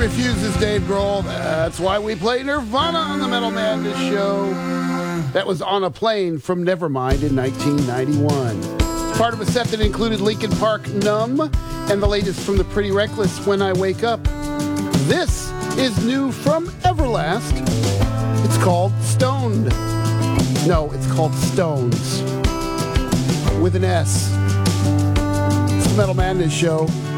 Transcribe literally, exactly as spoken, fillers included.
refuses Dave Grohl. That's why we play Nirvana on the Metal Madness Show. That was On a Plane from Nevermind in nineteen ninety-one. Part of a set that included Linkin Park Numb and the latest from the Pretty Reckless When I Wake Up. This is new from Everlast. It's called Stoned. No, it's called Stones. With an S. It's the Metal Madness Show.